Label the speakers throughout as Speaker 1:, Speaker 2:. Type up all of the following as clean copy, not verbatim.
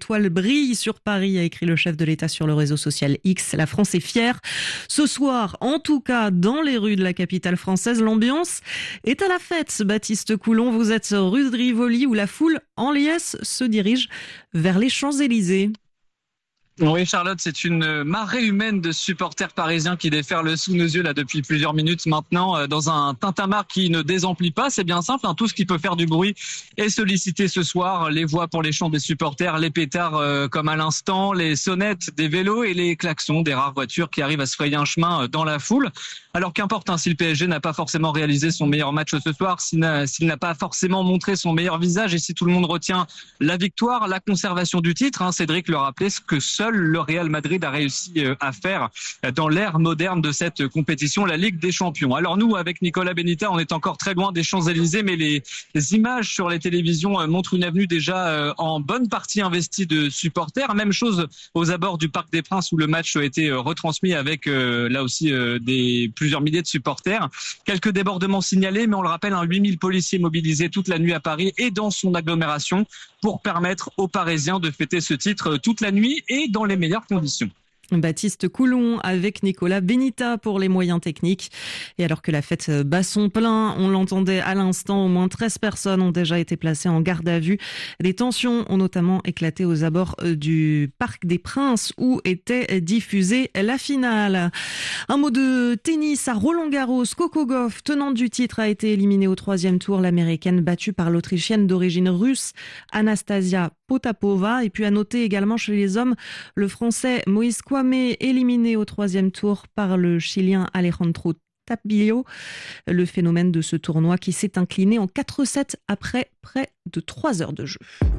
Speaker 1: étoiles brillent sur Paris, a écrit le chef de l'État sur le réseau social X. La France est fière. Ce soir, en tout cas, dans les rues de la capitale française, l'ambiance est à la fête. Baptiste Coulon, vous êtes rue de Rivoli où la foule en liesse se dirige vers les Champs-Élysées.
Speaker 2: Oui, Charlotte, c'est une marée humaine de supporters parisiens qui déferlent sous nos yeux là depuis plusieurs minutes maintenant dans un tintamarre qui ne désemplit pas. C'est bien simple, tout ce qui peut faire du bruit est sollicité ce soir. Les voix pour les chants des supporters, les pétards comme à l'instant, les sonnettes des vélos et les klaxons des rares voitures qui arrivent à se frayer un chemin dans la foule. Alors qu'importe si le PSG n'a pas forcément réalisé son meilleur match ce soir, s'il n'a pas forcément montré son meilleur visage et si tout le monde retient la victoire, la conservation du titre, Cédric le rappelait, ce que seul le Real Madrid a réussi à faire dans l'ère moderne de cette compétition, la Ligue des Champions. Alors nous, avec Nicolas Benita, on est encore très loin des Champs-Élysées, mais les images sur les télévisions montrent une avenue déjà en bonne partie investie de supporters. Même chose aux abords du Parc des Princes où le match a été retransmis avec là aussi plusieurs milliers de supporters. Quelques débordements signalés, mais on le rappelle, 8000 policiers mobilisés toute la nuit à Paris et dans son agglomération pour permettre aux Parisiens de fêter ce titre toute la nuit et dans les meilleures conditions.
Speaker 1: Baptiste Coulon avec Nicolas Benita pour les moyens techniques. Et alors que la fête bat son plein, on l'entendait à l'instant, au moins 13 personnes ont déjà été placées en garde à vue. Des tensions ont notamment éclaté aux abords du Parc des Princes où était diffusée la finale. Un mot de tennis à Roland-Garros. Coco Gauff, tenante du titre, a été éliminée au 3e tour. L'américaine battue par l'autrichienne d'origine russe Anastasia Potapova. Et puis à noter également chez les hommes, le français Moïse Kouamé éliminé au 3e tour par le chilien Alejandro Tapio. Le phénomène de ce tournoi qui s'est incliné en 4-7 après près de 3 heures de jeu.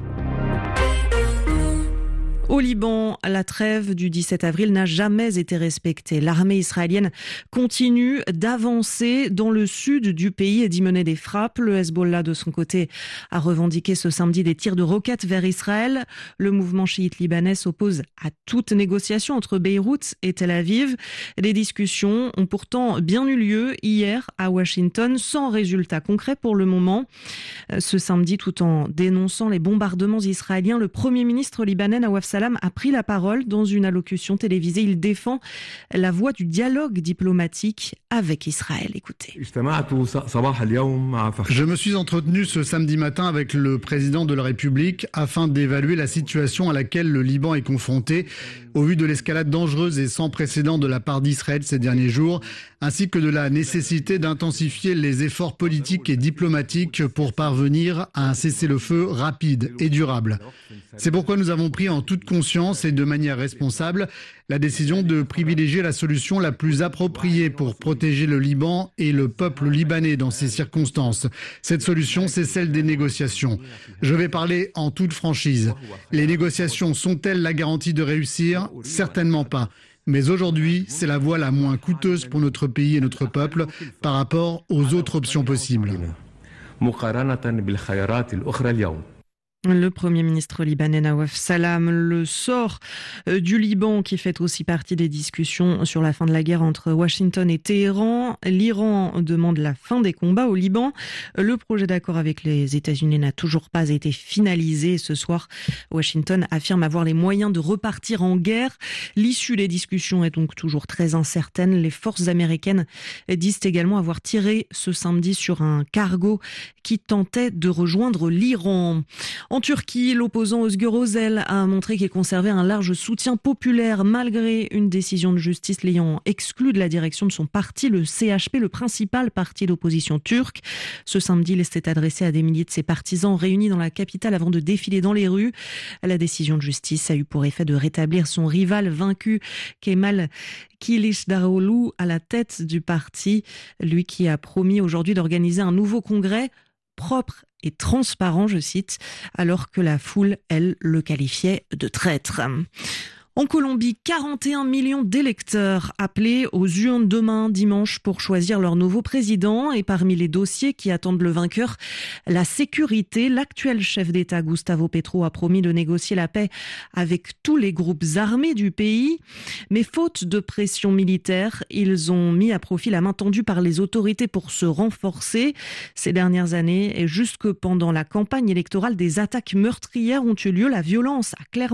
Speaker 1: Au Liban, la trêve du 17 avril n'a jamais été respectée. L'armée israélienne continue d'avancer dans le sud du pays et d'y mener des frappes. Le Hezbollah, de son côté, a revendiqué ce samedi des tirs de roquettes vers Israël. Le mouvement chiite libanais s'oppose à toute négociation entre Beyrouth et Tel Aviv. Les discussions ont pourtant bien eu lieu hier à Washington, sans résultat concret pour le moment. Ce samedi, tout en dénonçant les bombardements israéliens, le Premier ministre libanais Nawaf Salam a pris la parole dans une allocution télévisée. Il défend la voie du dialogue diplomatique avec Israël. Écoutez.
Speaker 3: Je me suis entretenu ce samedi matin avec le président de la République afin d'évaluer la situation à laquelle le Liban est confronté au vu de l'escalade dangereuse et sans précédent de la part d'Israël ces derniers jours, ainsi que de la nécessité d'intensifier les efforts politiques et diplomatiques pour parvenir à un cessez-le-feu rapide et durable. C'est pourquoi nous avons pris en toute conscience et de manière responsable la décision de privilégier la solution la plus appropriée pour protéger le Liban et le peuple libanais dans ces circonstances. Cette solution, c'est celle des négociations. Je vais parler en toute franchise. Les négociations sont-elles la garantie de réussir ? Certainement pas. Mais aujourd'hui, c'est la voie la moins coûteuse pour notre pays et notre peuple par rapport aux autres options possibles.
Speaker 1: Le Premier ministre libanais Nawaf Salam, le sort du Liban qui fait aussi partie des discussions sur la fin de la guerre entre Washington et Téhéran. L'Iran demande la fin des combats au Liban. Le projet d'accord avec les États-Unis n'a toujours pas été finalisé. Ce soir, Washington affirme avoir les moyens de repartir en guerre. L'issue des discussions est donc toujours très incertaine. Les forces américaines disent également avoir tiré ce samedi sur un cargo qui tentait de rejoindre l'Iran. En Turquie, l'opposant Özgür Özel a montré qu'il conservait un large soutien populaire malgré une décision de justice l'ayant exclu de la direction de son parti, le CHP, le principal parti d'opposition turc. Ce samedi, il s'est adressé à des milliers de ses partisans réunis dans la capitale avant de défiler dans les rues. La décision de justice a eu pour effet de rétablir son rival vaincu, Kemal Kılıçdaroğlu, à la tête du parti, lui qui a promis aujourd'hui d'organiser un nouveau congrès propre et transparent, je cite, alors que la foule, elle, le qualifiait de traître. En Colombie, 41 millions d'électeurs appelés aux urnes demain, dimanche, pour choisir leur nouveau président. Et parmi les dossiers qui attendent le vainqueur, la sécurité. L'actuel chef d'État, Gustavo Petro, a promis de négocier la paix avec tous les groupes armés du pays. Mais faute de pression militaire, ils ont mis à profit la main tendue par les autorités pour se renforcer. Ces dernières années, et jusque pendant la campagne électorale, des attaques meurtrières ont eu lieu. La violence a clairement